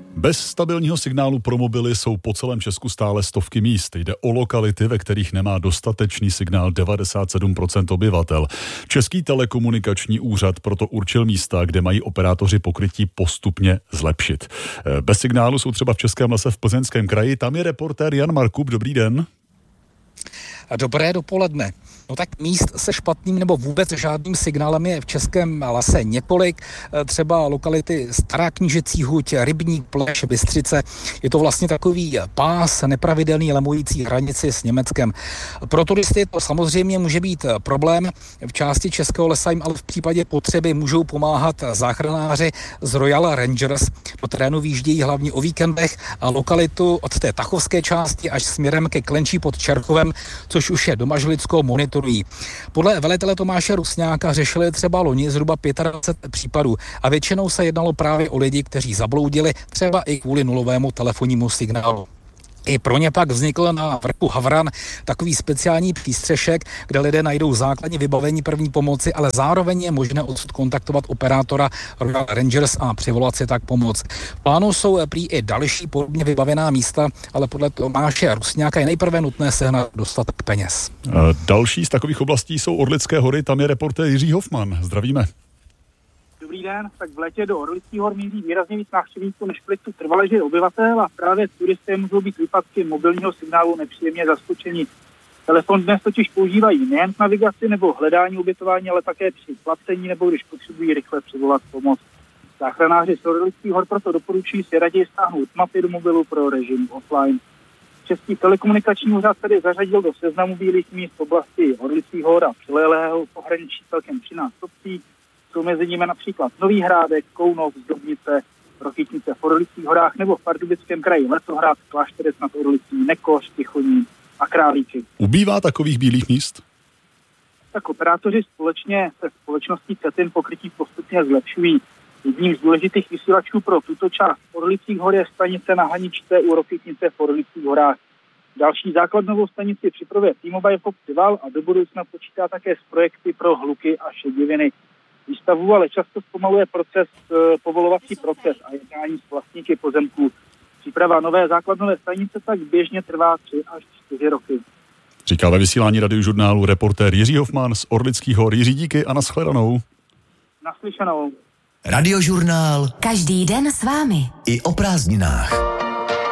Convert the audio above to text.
Bez stabilního signálu pro mobily jsou po celém Česku stále stovky míst. Jde o lokality, ve kterých nemá dostatečný signál 97% obyvatel. Český telekomunikační úřad proto určil místa, kde mají operátoři pokrytí postupně zlepšit. Bez signálu jsou třeba v Českém lese v Plzeňském kraji. Tam je reportér Jan Markup. Dobrý den. Dobré dopoledne. No tak míst se špatným nebo vůbec žádným signálem je v Českém lese několik, třeba lokality Stará Knížecí Huť, Rybník, Pleš, Bystřice. Je to vlastně takový pás nepravidelný lemující hranici s Německem. Pro turisty to samozřejmě může být problém. V části Českého lesa jim ale v případě potřeby můžou pomáhat záchranáři z Royal Rangers. Do terénu výjíždějí hlavně o víkendech a lokalitu od té tachovské části až směrem ke Klenčí pod Čerchovem, což už je do Mažlicko, monitorují. Podle velitele Tomáše Rusňáka řešili třeba loni zhruba 25 případů a většinou se jednalo právě o lidi, kteří zabloudili třeba i kvůli nulovému telefonnímu signálu. I pro ně pak vznikl na vrchu Havran takový speciální přístřešek, kde lidé najdou základní vybavení první pomoci, ale zároveň je možné odsud kontaktovat operátora Royal Rangers a přivolat si tak pomoc. V plánu jsou prý i další podobně vybavená místa, ale podle Tomáše Rusňáka je nejprve nutné sehnat dostatek peněz. Další z takových oblastí jsou Orlické hory, tam je reportér Jiří Hofman. Zdravíme. Dobrý den, tak v létě do Orlických hor míří výrazně víc návštěvníků, než kolik tu trvale žije obyvatel, a právě turisté můžou být výpadky mobilního signálu nepříjemně zaskočeni. Telefon dnes totiž používají nejen k navigaci nebo hledání ubytování, ale také při placení nebo když potřebují rychle přivolat pomoc. Záchranáři z Orlických hor proto doporučují si raději stáhnout mapy do mobilu pro režim offline. Český telekomunikační úřad tedy zařadil do seznamu bílých míst v oblasti Orlických hor a přilehlého pohraničí celkem 13 obcí. Jsou mezi nimi například Nový Hrádek, Kounov, Zdobnice, Rochytnice v Orlických horách nebo v Pardubickém kraji Letohrad, Klášterec nad Orlicí, Nekoř, Tichonín a Králíky. Ubývá takových bílých míst? Tak operátoři společně se společností CETIN pokrytí postupně zlepšují. Jedním z důležitých vysílačů pro tuto část Orlických hor je stanice na Haničce u Rochytnice v Orlických horách. Další základnovou stanici připravuje T-Mobile v obci Val a do budoucna počítá také s projekty pro hluky a šediviny. Výstavu ale často zpomaluje povolovací proces a jednání s vlastníky pozemků. Příprava nové základnové stanice tak běžně trvá 3 až 4 roky. Říká ve vysílání Radiožurnálu reportér Jiří Hofman z Orlických hor. Jiří, díky a nashledanou. Naslyšenou. Radiožurnál. Každý den s vámi. I o prázdninách.